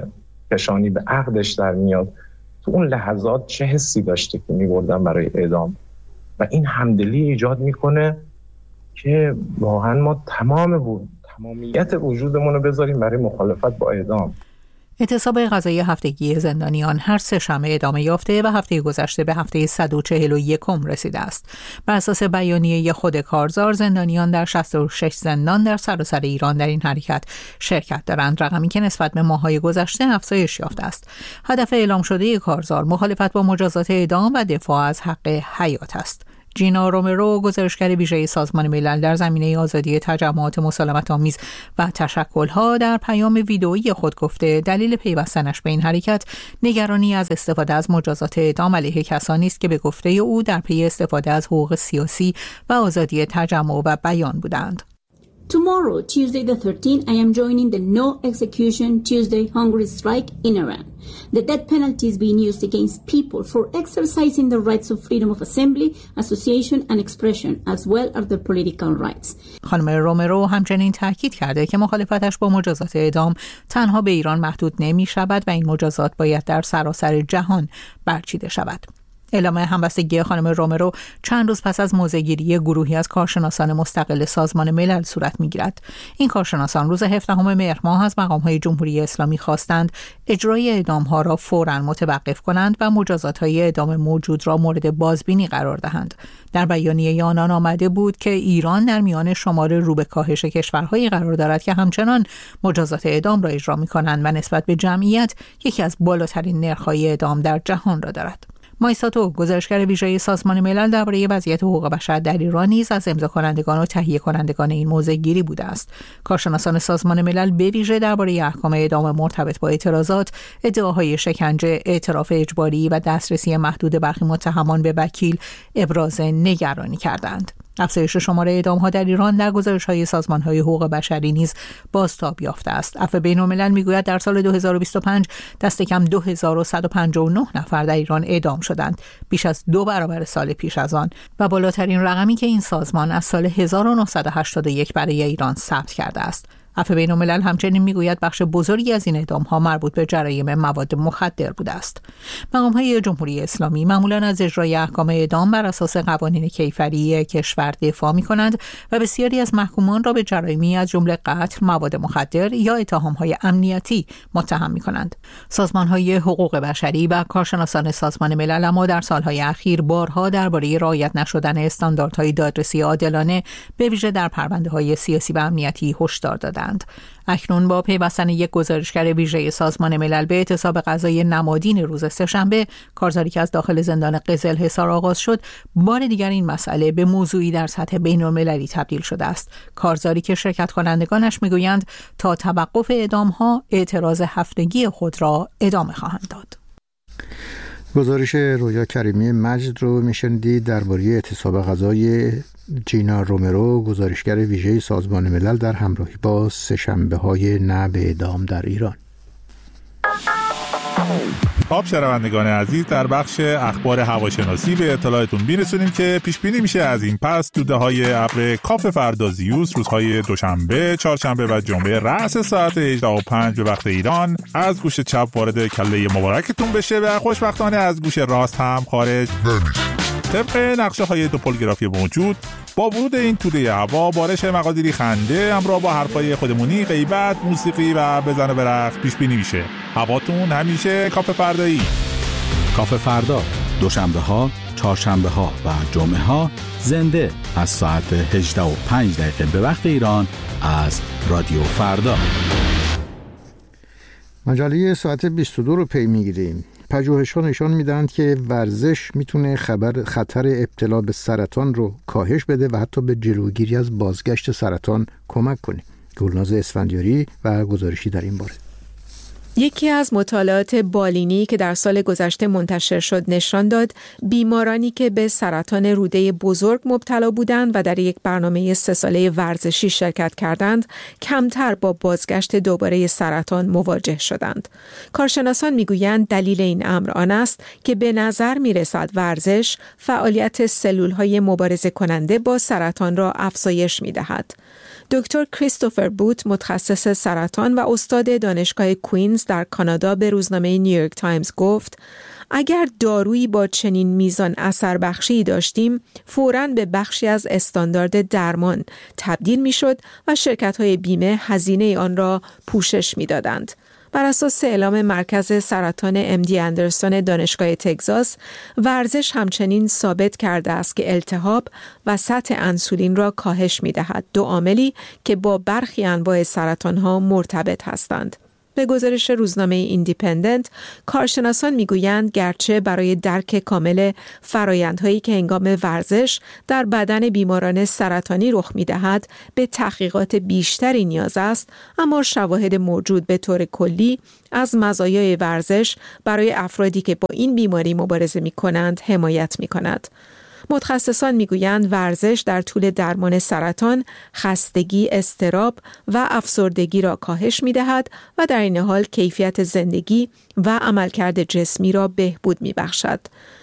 کشانی به عقدش در میاد، تو اون لحظات چه حسی داشته که می‌بردن برای اعدام و این همدلی ایجاد میکنه که واقعا ما تمام بود تمامیت وجودمون رو بذاریم برای مخالفت با اعدام. اعتصاب غذایی هفتگی زندانیان هر سه شنبه ادامه یافته و هفته گذشته به هفته صد و چهل و یک رسیده است. بر اساس بیانیه خود کارزار، زندانیان در شصت و شش زندان در سراسر ایران در این حرکت شرکت دارند، رقمی که نسبت به ماه‌های گذشته افزایش یافته است. هدف اعلام شده کارزار مخالفت با مجازات اعدام و دفاع از حق حیات است. جینا رومرو، گزارشگر ویژه سازمان ملل در زمینه آزادی تجمعات مسالمت‌آمیز و تشکل‌ها، در پیام ویدئویی خود گفته دلیل پیوستنش به این حرکت نگرانی از استفاده از مجازات اعدام علیه کسانی است که به گفته او در پی استفاده از حقوق سیاسی و آزادی تجمع و بیان بودند. Tomorrow, Tuesday the thirteenth, I am joining the No Execution Tuesday hunger strike in Iran. The death penalty is being used against people for exercising the rights of freedom of assembly, association and expression, as well as their political rights. خانم رومرو همچنین تاکید کرده که مخالفتش با مجازات اعدام تنها به ایران محدود نمی شود و این مجازات باید در سراسر جهان برچیده شود. اعلام همبستگی خانم رومرو چند روز پس از موضع‌گیری گروهی از کارشناسان مستقل سازمان ملل صورت می‌گیرد. این کارشناسان روز هفدهم مهر ماه از مقام‌های جمهوری اسلامی خواستند اجرای اعدام‌ها را فوراً متوقف کنند و مجازات‌های اعدام موجود را مورد بازبینی قرار دهند. در بیانیه آنان آمده بود که ایران در میان شمار رو به کاهش کشورهایی قرار دارد که همچنان مجازات اعدام را اجرا می‌کنند و نسبت به جمعیت یکی از بالاترین نرخ‌های اعدام در جهان را دارد. مایساتو، گزارشگر ویژه سازمان ملل درباره وضعیت حقوق بشر در ایران، نیز از امضا کنندگان و تهیه کنندگان این موضع گیری بوده است. کارشناسان سازمان ملل به ویژه درباره احکام اعدام مرتبط با اعتراضات، ادعاهای شکنجه، اعتراف اجباری و دسترسی محدود برخی متهمان به وکیل ابراز نگرانی کردند. افزایش شمار اعدام‌ها در ایران در گزارش‌های سازمان‌های حقوق بشری نیز بازتاب یافته است. عفو بین‌الملل می‌گوید در سال دو هزار و بیست و پنج دست کم دو هزار و صد و پنجاه و نه نفر در ایران اعدام شدند، بیش از دو برابر سال پیش از آن و بالاترین رقمی که این سازمان از سال هزار و نهصد و هشتاد و یک برای ایران ثبت کرده است. عفو بین‌الملل همچنین میگوید بخش بزرگی از این اعدام‌ها مربوط به جرایم مواد مخدر بوده است. مقام‌های جمهوری اسلامی معمولاً از اجرای احکام اعدام بر اساس قوانین کیفری کشور دفاع می‌کنند و بسیاری از محکومان را به جرایمی از جمله قتل، مواد مخدر یا اتهام‌های امنیتی متهم می‌کنند. سازمان‌های حقوق بشری و کارشناسان سازمان ملل اما در سال‌های اخیر بارها درباره رعایت نشدن استانداردهای دادرسی عادلانه به ویژه در پرونده‌های سیاسی و امنیتی هشدار دادند. اکنون با پیوستن یک گزارشگر ویژه سازمان ملل به اعتصاب غذایی نمادین روز سه‌شنبه، کارزاری که از داخل زندان قزلحصار آغاز شد، بار دیگر این مسئله به موضوعی در سطح بین‌المللی تبدیل شده است. کارزاری که شرکت کنندگانش میگویند تا توقف اعدام‌ها اعتراض هفتگی خود را ادامه خواهند داد. گزارش رویا کریمی مجد رو میشنیدید درباره اعتصاب غذایی جینا رومرو، گزارشگر ویژه سازمان ملل در همراهی با سه‌شنبه‌های نه به اعدام در ایران. خب شنوندگان عزیز، در بخش اخبار هواشناسی به اطلاعتون میرسونیم که پیش بینی میشه از این پس توده‌های ابر کاف فردازیوس روزهای دوشنبه، چهارشنبه و جمعه رأس ساعت هجده و پنج به وقت ایران از گوش چپ وارد کله مبارکتون بشه و خوشبختانه از گوش راست هم خارج نمیشه. طبق نقشه های توپولوگرافی موجود، با ورود این توده هوا بارش مقادیری خنده همراه با حرفای خودمونی، غیبت، موسیقی و بزن و برقص پیش بینی میشه. هواتون همیشه کاف فردایی. کاف فردا دوشنبه ها، چهارشنبه ها و جمعه ها زنده از ساعت هجده و پنج دقیقه به وقت ایران از رادیو فردا. مجله ساعت بیست و دو رو پی میگیریم. پژوهش‌ها نشان میدن که ورزش میتونه خبر خطر ابتلا به سرطان رو کاهش بده و حتی به جلوگیری از بازگشت سرطان کمک کنه. گلناز اسفندیاری و گزارشی در این باره. یکی از مطالعات بالینی که در سال گذشته منتشر شد نشان داد بیمارانی که به سرطان روده بزرگ مبتلا بودند و در یک برنامه سه ساله ورزشی شرکت کردند، کمتر با بازگشت دوباره سرطان مواجه شدند. کارشناسان میگویند دلیل این امر آن است که به نظر میرسد ورزش فعالیت سلولهای مبارزه کننده با سرطان را افزایش میدهد. دکتر کریستوفر بوت متخصص سرطان و استاد دانشگاه کوینز در کانادا به روزنامه نیویورک تایمز گفت اگر دارویی با چنین میزان اثر بخشی داشتیم فوراً به بخشی از استاندارد درمان تبدیل میشد و شرکت‌های بیمه هزینه آن را پوشش میدادند. بر اساس اعلام مرکز سرطان ام دی اندرسون دانشگاه تگزاس، ورزش همچنین ثابت کرده است که التهاب و سطح انسولین را کاهش می‌دهد، دو عاملی که با برخی انواع سرطان‌ها مرتبط هستند. به گزارش روزنامه ایندیپندنت، کارشناسان میگویند گرچه برای درک کامل فرایندهایی که هنگام ورزش در بدن بیماران سرطانی رخ می‌دهد به تحقیقات بیشتری نیاز است، اما شواهد موجود به طور کلی از مزایای ورزش برای افرادی که با این بیماری مبارزه می‌کنند حمایت می‌کند. متخصصان میگویند ورزش در طول درمان سرطان، خستگی، اضطراب و افسردگی را کاهش می‌دهد و در این حال کیفیت زندگی و عملکرد جسمی را بهبود می‌بخشد.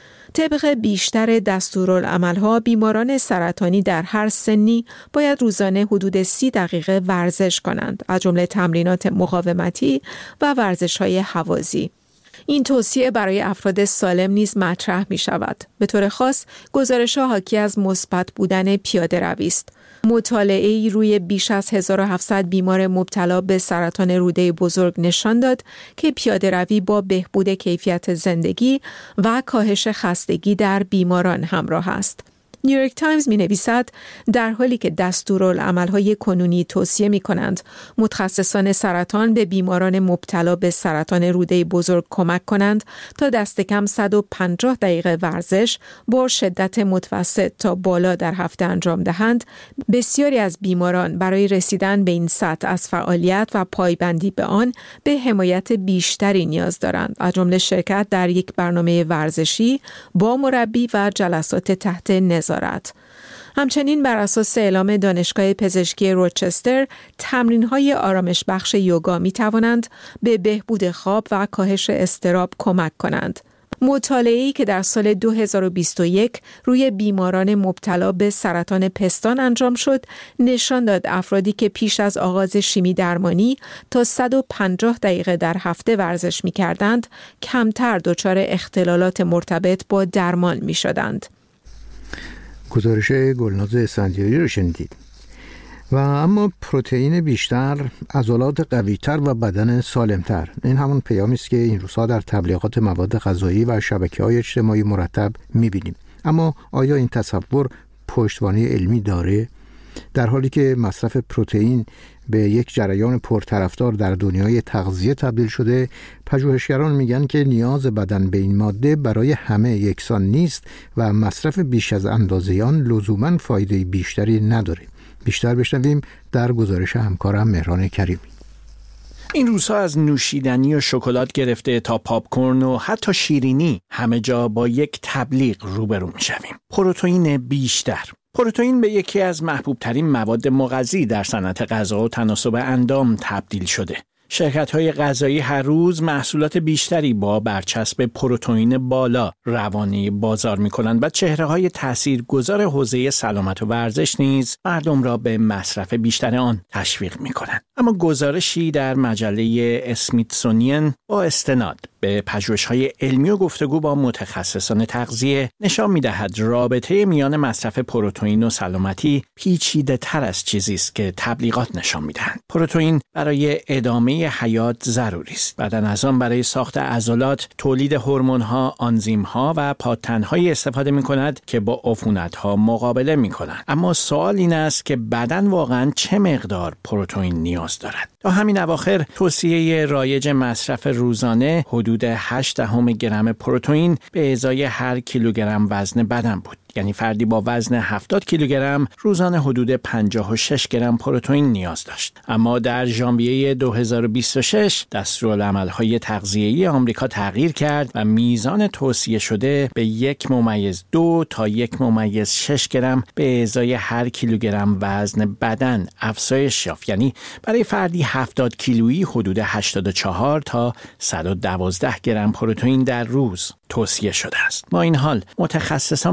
طبق بیشتر دستورالعمل‌ها، بیماران سرطانی در هر سنی باید روزانه حدود سی دقیقه ورزش کنند، از جمله تمرینات مقاومتی و ورزش‌های هوازی. این توصیه برای افراد سالم نیز مطرح می شود. به طور خاص گزارش‌ها حاکی از مثبت بودن پیاده روی است. مطالعه‌ای روی بیش از هزار و هفتصد بیمار مبتلا به سرطان روده بزرگ نشان داد که پیاده روی با بهبود کیفیت زندگی و کاهش خستگی در بیماران همراه است. نیویورک تایمز می نویسد در حالی که دستورالعمل‌های کنونی توصیه می کنند متخصصان سرطان به بیماران مبتلا به سرطان روده بزرگ کمک کنند تا دست کم صد و پنجاه دقیقه ورزش با شدت متوسط تا بالا در هفته انجام دهند، بسیاری از بیماران برای رسیدن به این سطح از فعالیت و پایبندی به آن به حمایت بیشتری نیاز دارند، از جمله شرکت در یک برنامه ورزشی با مربی و جلسات تحت نظارت. همچنین بر اساس اعلام دانشگاه پزشکی روچستر، تمرین‌های آرامش بخش یوگا می توانند به بهبود خواب و کاهش اضطراب کمک کنند. مطالعه‌ای که در سال دو هزار و بیست و یک روی بیماران مبتلا به سرطان پستان انجام شد، نشان داد افرادی که پیش از آغاز شیمی درمانی تا صد و پنجاه دقیقه در هفته ورزش می‌کردند، کمتر دچار اختلالات مرتبط با درمان می‌شدند. گزارش گلناز اسفندیاری رو شنیدید. و اما پروتئین بیشتر، عضلات قوی‌تر و بدن سالمتر، این همون پیامی است که این روزها در تبلیغات مواد غذایی و شبکه‌های اجتماعی مرتب می‌بینیم. اما آیا این تصور پشتوانه علمی داره؟ در حالی که مصرف پروتئین به یک جریان پرطرفدار در دنیای تغذیه تبدیل شده، پژوهشگران میگن که نیاز بدن به این ماده برای همه یکسان نیست و مصرف بیش از اندازه آن لزوماً فایده بیشتری نداره. بیشتر بشنویم در گزارش همکارم مهران کریمی. این روزها از نوشیدنی و شکلات گرفته تا پاپکورن و حتی شیرینی، همه جا با یک تبلیغ روبرو میشویم: پروتئین بیشتر. پروتئین به یکی از محبوب ترین مواد مغذی در صنعت غذا و تناسب اندام تبدیل شده. شرکت‌های غذایی هر روز محصولات بیشتری با برچسب پروتئین بالا روانه بازار می‌کنند و چهره‌های تاثیرگذار حوزه سلامت و ورزش نیز مردم را به مصرف بیشتر آن تشویق می‌کنند. اما گزارشی در مجله اسمیتسونین با استناد به پژوهش‌های علمی و گفتگو با متخصصان تغذیه نشان می‌دهد رابطه میان مصرف پروتئین و سلامتی پیچیده‌تر از چیزی است که تبلیغات نشان می‌دهند. پروتئین برای ادامه حیات ضروری است. بدن از آن برای ساخت عضلات، تولید هورمون‌ها، آنزیم‌ها و پادتن‌هایی استفاده می‌کند که با عفونت‌ها مقابله می‌کنند. اما سوال این است که بدن واقعاً چه مقدار پروتئین نیاز دارد؟ تا همین اواخر توصیه رایج مصرف روزانه حدود هشت دهم گرم پروتئین به ازای هر کیلوگرم وزن بدن بود. یعنی فردی با وزن هفتاد کیلوگرم روزانه حدود پنجاه و شش گرم پروتئین نیاز داشت. اما در ژانویه دو هزار و بیست و شش دستورالعمل‌های تغذیه‌ای آمریکا تغییر کرد و میزان توصیه شده به یک ممیز دو تا یک ممیز شش گرم به ازای هر کیلوگرم وزن بدن افزایش یافت. یعنی برای فردی هفتاد کیلویی حدود هشتاد و چهار تا صد و دوازده گرم پروتئین در روز توصیه شده است. با این حال متخصصان میگویند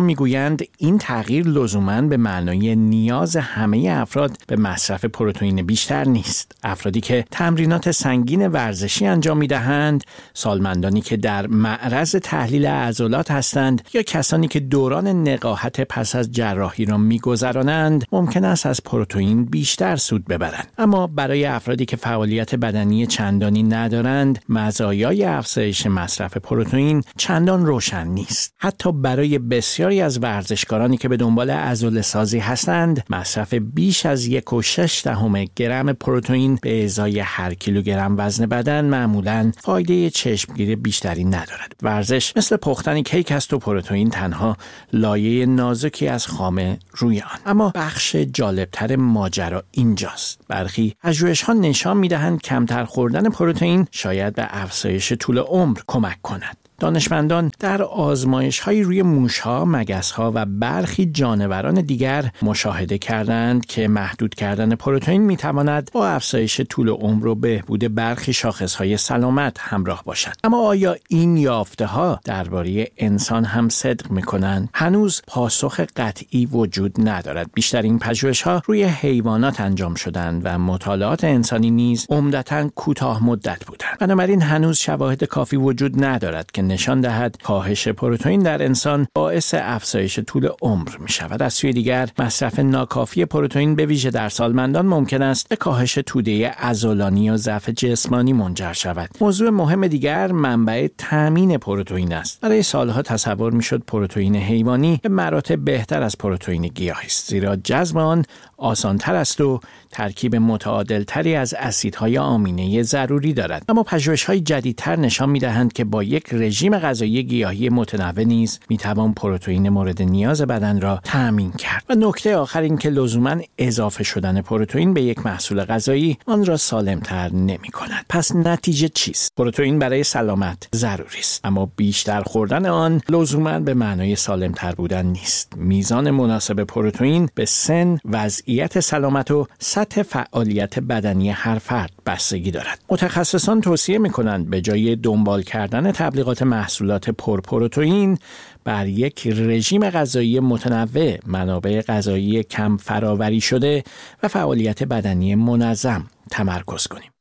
میگویند این تغییر لزوماً به معنای نیاز همه افراد به مصرف پروتئین بیشتر نیست. افرادی که تمرینات سنگین ورزشی انجام میدهند، سالمندانی که در معرض تحلیل عضلات هستند یا کسانی که دوران نقاهت پس از جراحی را میگذرانند ممکن است از پروتئین بیشتر سود ببرند. اما برای افرادی که فعالیت بدنی چندانی ندارند، مزایای افزایش مصرف پروتئین چندان روشن نیست. حتی برای بسیاری از ورزشکارانی که به دنبال عضله سازی هستند، مصرف بیش از یک و شش دهم گرم پروتئین به ازای هر کیلوگرم وزن بدن معمولاً فایده چشمگیری بیشتری ندارد. ورزش مثل پختن کیک است و پروتئین تنها لایه نازکی از خامه روی آن. اما بخش جالبتر ماجرا اینجاست. برخی پژوهش‌ها نشان می‌دهند کمتر خوردن پروتئین شاید به افزایش طول عمر کمک کند. دانشمندان در آزمایش‌های روی موش‌ها، مگس‌ها و برخی جانوران دیگر مشاهده کردند که محدود کردن پروتئین می‌تواند با افزایش طول عمر و بهبود برخی شاخص‌های سلامت همراه باشد. اما آیا این یافته‌ها درباره انسان هم صدق می‌کنند؟ هنوز پاسخ قطعی وجود ندارد. بیشتر این پژوهش‌ها روی حیوانات انجام شدند و مطالعات انسانی نیز عمدتاً کوتاه مدت بودند. بنابراین هنوز شواهد کافی وجود ندارد که نشان دهد کاهش پروتئین در انسان باعث افزایش طول عمر می شود. از سوی دیگر مصرف ناکافی پروتئین به ویژه در سالمندان ممکن است به کاهش توده عضلانی و ضعف جسمانی منجر شود. موضوع مهم دیگر منبع تامین پروتئین است. برای سالها تصور می شد پروتئین حیوانی به مراتب بهتر از پروتئین گیاهی است، زیرا جذب آن آسان‌تر است و ترکیب متعادل‌تری از اسیدهای آمینه ضروری دارد. اما پژوهش‌های جدیدتر نشان می‌دهند که با یک رژیم غذایی گیاهی متنوع نیز می‌توان پروتئین مورد نیاز بدن را تأمین کرد. و نکته آخر این که لزوماً اضافه شدن پروتئین به یک محصول غذایی آن را سالم‌تر نمی‌کند. پس نتیجه چیست؟ پروتئین برای سلامت ضروری است، اما بیشتر خوردن آن لزوماً به معنای سالم‌تر بودن نیست. میزان مناسب پروتئین به سن، وضعیت سلامت و سطح فعالیت بدنی هر فرد بستگی دارد. متخصصان توصیه می‌کنند به جای دنبال کردن تبلیغات محصولات پرپروتئین بر یک رژیم غذایی متنوع، منابع غذایی کم فراوری شده و فعالیت بدنی منظم تمرکز کنیم.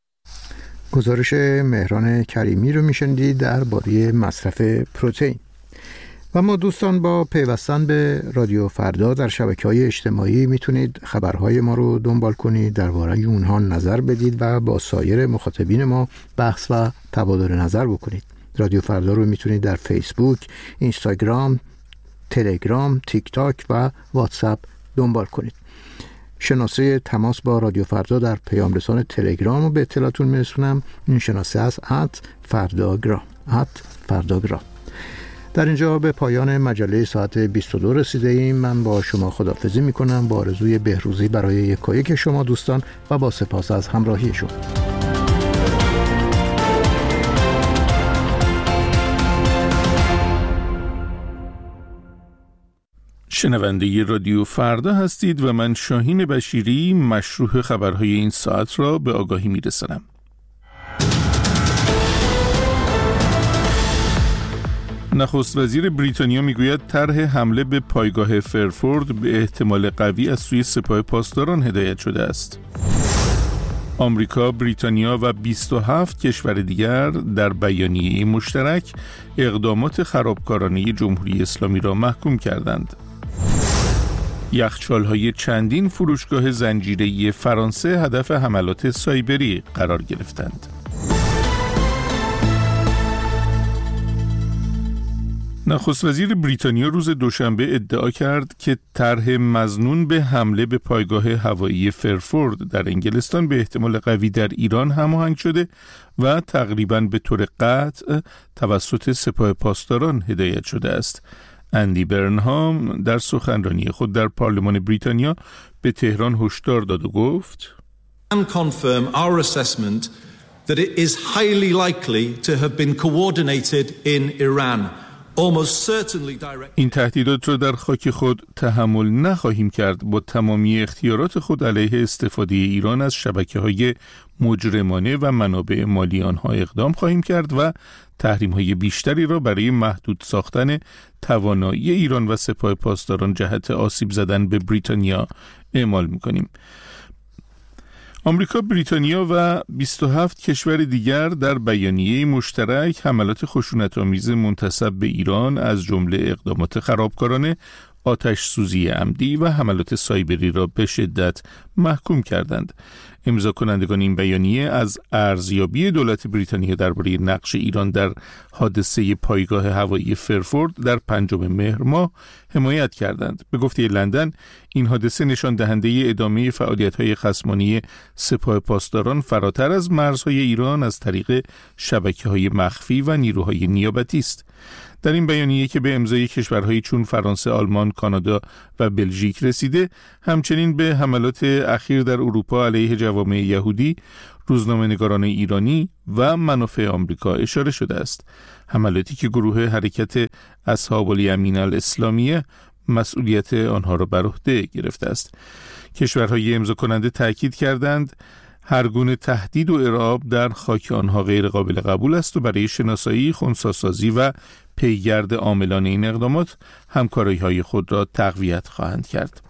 گزارش مهران کریمی رو میشنید درباره مصرف پروتئین. و ما دوستان با پیوستن به رادیو فردا در شبکه‌های اجتماعی میتونید خبرهای ما رو دنبال کنید، درباره اونها نظر بدید و با سایر مخاطبین ما بحث و تبادل نظر بکنید. رادیو فردا رو میتونید در فیسبوک، اینستاگرام، تلگرام، تیک تاک و واتساپ دنبال کنید. شناسه تماس با رادیو فردا در پیام رسان تلگرام رو به اطلاعتون میرسونم. این شناسه است ات فرداگرام ات فرداگرام. در اینجا به پایان مجله ساعت بیست و دو رسیده ایم. من با شما خداحافظی میکنم با آرزوی بهروزی برای یکایک شما دوستان و با سپاس از همراهی شما. شنونده رادیو فردا هستید و من شاهین بشیری مشروح خبرهای این ساعت را به آگاهی میرسانم. نخست وزیر بریتانیا میگوید طرح حمله به پایگاه فرفورد به احتمال قوی از سوی سپاه پاسداران هدایت شده است. آمریکا، بریتانیا و بیست و هفت کشور دیگر در بیانیه مشترک اقدامات خرابکارانه جمهوری اسلامی را محکوم کردند. یخچال‌های چندین فروشگاه زنجیره‌ای فرانسه هدف حملات سایبری قرار گرفتند. نخست وزیر بریتانیا روز دوشنبه ادعا کرد که طرح مظنون به حمله به پایگاه هوایی فرفورد در انگلستان به احتمال قوی در ایران هماهنگ شده و تقریباً به طور قطع توسط سپاه پاسداران هدایت شده است. اندی برنهام در سخنرانی خود در پارلمان بریتانیا به تهران هشدار داد و گفت: and confirm our assessment that it is highly likely to have been coordinated in Iran. این تهدیدات را در خاک خود تحمل نخواهیم کرد. با تمامی اختیارات خود علیه استفاده ایران از شبکه‌های مجرمانه و منابع مالی آنها اقدام خواهیم کرد و تحریم‌های بیشتری را برای محدود ساختن توانایی ایران و سپاه پاسداران جهت آسیب زدن به بریتانیا اعمال می‌کنیم. آمریکا، بریتانیا و بیست و هفت کشور دیگر در بیانیه مشترک حملات خشونت‌آمیز منتسب به ایران از جمله اقدامات خرابکارانه، آتش سوزی عمدی و حملات سایبری را به شدت محکوم کردند. امضا کنندگان این بیانیه از ارزیابی دولت بریتانیا درباره نقش ایران در حادثه پایگاه هوایی فرفورد در پنجم مهر ماه حمایت کردند. به گفته لندن، این حادثه نشان دهنده ادامه فعالیت‌های خصمانه سپاه پاسداران فراتر از مرزهای ایران از طریق شبکه‌های مخفی و نیروهای نیابتی است. در این بیانیه که به امضای کشورهایی چون فرانسه، آلمان، کانادا و بلژیک رسیده، همچنین به حملات اخیر در اروپا علیه جوامع یهودی، روزنامه‌نگاران ایرانی و منافع آمریکا اشاره شده است. حملاتی که گروه حرکت اصحاب الیمین الاسلامیه مسئولیت آنها را بر عهده گرفته است. کشورهای امضا کننده تاکید کردند هر گونه تهدید و ارعاب در خاک آنها غیر قابل قبول است و برای شناسایی، خنثی‌سازی و پیگرد عاملان این اقدامات همکاری‌های خود را تقویت خواهند کرد.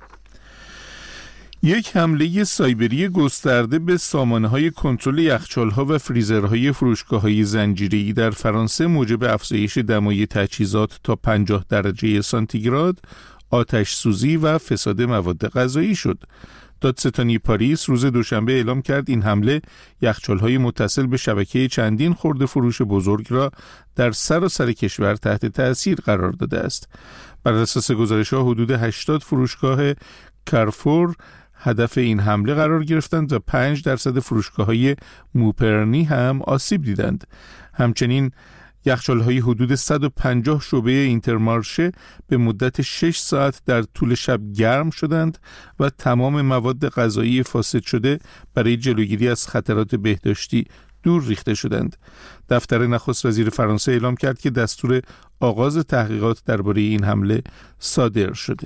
یک حمله سایبری گسترده به سامانه‌های کنترل یخچال‌ها و فریزرهای فروشگاه‌های زنجیره‌ای در فرانسه موجب افزایش دمای تجهیزات تا پنجاه درجه سانتیگراد، آتش سوزی و فساد مواد غذایی شد. دادستانی پاریس روز دوشنبه اعلام کرد این حمله یخچال‌های متصل به شبکه چندین خرده فروش بزرگ را در سراسر کشور تحت تأثیر قرار داده است. بر اساس گزارش‌ها حدود هشتاد فروشگاه کارفور هدف این حمله قرار گرفتند و پنج درصد فروشگاه‌های موپرنی هم آسیب دیدند. همچنین یخچال‌های حدود صد و پنجاه شعبه اینترمارشه به مدت شش ساعت در طول شب گرم شدند و تمام مواد غذایی فاسد شده برای جلوگیری از خطرات بهداشتی دور ریخته شدند. دفتر نخست وزیر فرانسه اعلام کرد که دستور آغاز تحقیقات درباره این حمله صادر شده.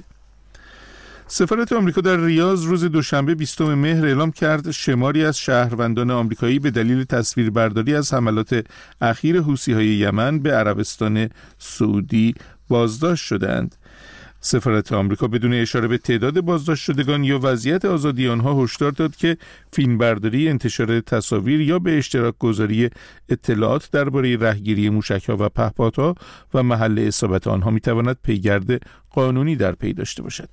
سفارت آمریکا در ریاض روز دوشنبه بیستم مهر اعلام کرد شماری از شهروندان آمریکایی به دلیل تصویربرداری از حملات اخیر حوثی‌های یمن به عربستان سعودی بازداشت شدند. سفارت آمریکا بدون اشاره به تعداد بازداشت شدگان یا وضعیت آزادی آنها هشدار داد که فیلمبرداری، انتشار تصاویر یا به اشتراک گذاری اطلاعات درباره رهگیری موشک‌ها و پهپادها و محل اصابت آنها می‌تواند پیگرد قانونی در پی داشته باشد.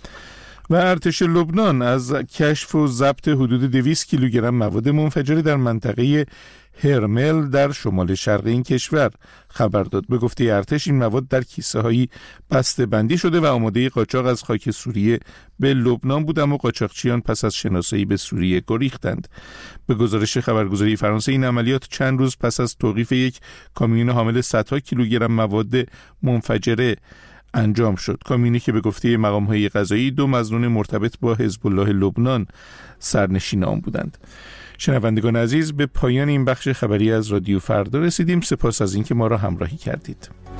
و ارتش لبنان از کشف و ضبط حدود دویست کیلوگرم مواد منفجره در منطقه هرمل در شمال شرق این کشور خبر داد. به گفته ارتش این مواد در کیسه هایی بسته بندی شده و آماده قاچاق از خاک سوریه به لبنان بود، اما قاچاقچیان پس از شناسایی به سوریه گریختند. به گزارش خبرگزاری فرانسه این عملیات چند روز پس از توقیف یک کامیون حامل صدها کیلوگرم مواد منفجره انجام شد. کامیونی که به گفته مقام‌های قضایی دو مظنون مرتبط با حزب الله لبنان سرنشین آن بودند. شنوندگان عزیز، به پایان این بخش خبری از رادیو فردا رسیدیم. سپاس از اینکه ما را همراهی کردید.